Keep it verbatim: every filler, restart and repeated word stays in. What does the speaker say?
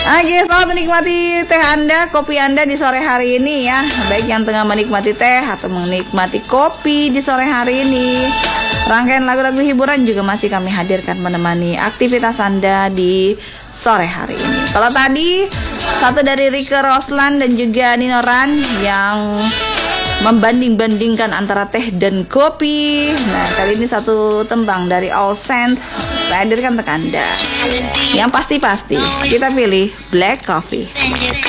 Oke, selamat menikmati teh Anda, kopi Anda di sore hari ini ya. Baik yang tengah menikmati teh atau menikmati kopi di sore hari ini. Rangkaian lagu-lagu hiburan juga masih kami hadirkan menemani aktivitas Anda di sore hari ini. Kalau tadi satu dari Rike Roslan dan juga Nino Ran yang membanding-bandingkan antara teh dan kopi. Nah, kali ini satu tembang dari All Saints saya hadirkan untuk Anda. Yang pasti-pasti kita pilih black coffee.